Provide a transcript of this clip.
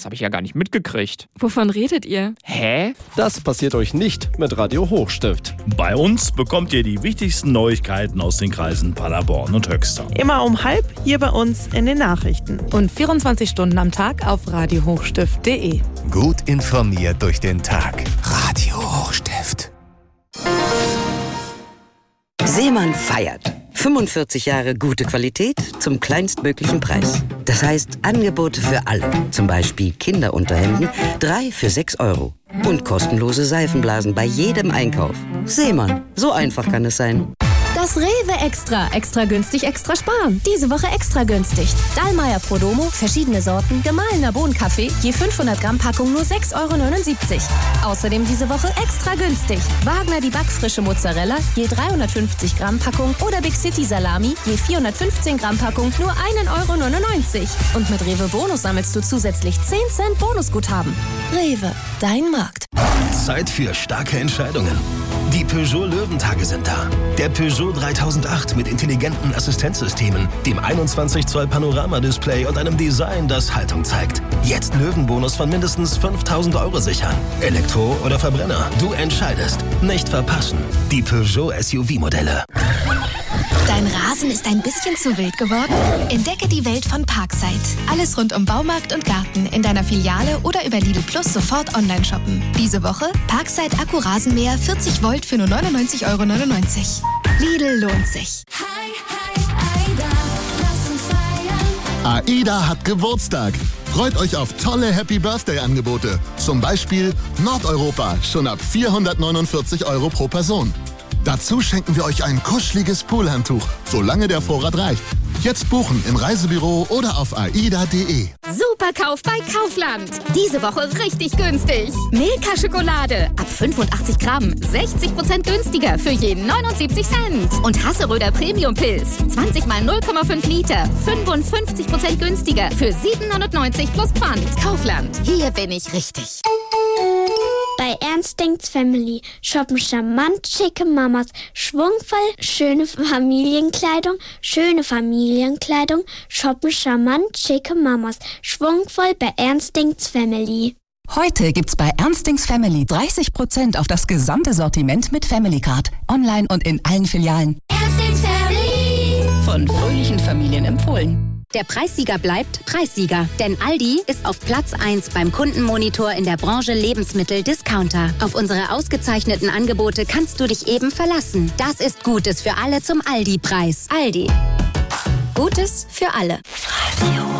Das habe ich ja gar nicht mitgekriegt. Wovon redet ihr? Hä? Das passiert euch nicht mit Radio Hochstift. Bei uns bekommt ihr die wichtigsten Neuigkeiten aus den Kreisen Paderborn und Höxter. Immer um 12:30 hier bei uns in den Nachrichten. Und 24 Stunden am Tag auf radiohochstift.de. Gut informiert durch den Tag. Radio Hochstift. Seemann feiert. 45 Jahre gute Qualität zum kleinstmöglichen Preis. Das heißt Angebote für alle. Zum Beispiel Kinderunterhemden, 3 für 6 €. Und kostenlose Seifenblasen bei jedem Einkauf. Seemann, so einfach kann es sein. Das Rewe Extra. Extra günstig, extra sparen. Diese Woche extra günstig. Dallmayr Prodomo, verschiedene Sorten, gemahlener Bohnenkaffee, je 500 Gramm Packung nur 6,79 €. Außerdem diese Woche extra günstig. Wagner die backfrische Mozzarella, je 350 Gramm Packung oder Big City Salami, je 415 Gramm Packung nur 1,99 €. Und mit Rewe Bonus sammelst du zusätzlich 10 Cent Bonusguthaben. Rewe, dein Markt. Zeit für starke Entscheidungen. Die Peugeot Löwentage sind da. Der Peugeot 3008 mit intelligenten Assistenzsystemen, dem 21 Zoll Panoramadisplay und einem Design, das Haltung zeigt. Jetzt Löwenbonus von mindestens 5.000 € sichern. Elektro oder Verbrenner, du entscheidest. Nicht verpassen. Die Peugeot SUV-Modelle. Dein Rasen ist ein bisschen zu wild geworden? Entdecke die Welt von Parkside. Alles rund um Baumarkt und Garten in deiner Filiale oder über Lidl Plus sofort online shoppen. Diese Woche Parkside Akku-Rasenmäher 40 Volt für nur 99,99 €. Lidl lohnt sich. AIDA hat Geburtstag. Freut euch auf tolle Happy-Birthday-Angebote. Zum Beispiel Nordeuropa, schon ab 449 € pro Person. Dazu schenken wir euch ein kuscheliges Poolhandtuch, solange der Vorrat reicht. Jetzt buchen im Reisebüro oder auf aida.de. Superkauf bei Kaufland. Diese Woche richtig günstig. Milka-Schokolade ab 85 Gramm, 60% günstiger für je 79 Cent. Und Hasseröder Premium-Pilz, 20 mal 0,5 Liter, 55% günstiger für 7,99 € plus Pfand. Kaufland, hier bin ich richtig. Bei Ernstings Family shoppen charmant schicke Mamas, schwungvoll schöne Familienkleidung, shoppen charmant schicke Mamas, schwungvoll bei Ernstings Family. Heute gibt's bei Ernstings Family 30% auf das gesamte Sortiment mit Family Card. Online und in allen Filialen. Ernstings Family. Von fröhlichen Familien empfohlen. Der Preissieger bleibt Preissieger, denn Aldi ist auf Platz 1 beim Kundenmonitor in der Branche Lebensmittel-Discounter. Auf unsere ausgezeichneten Angebote kannst du dich eben verlassen. Das ist Gutes für alle zum Aldi-Preis. Aldi. Gutes für alle. Radio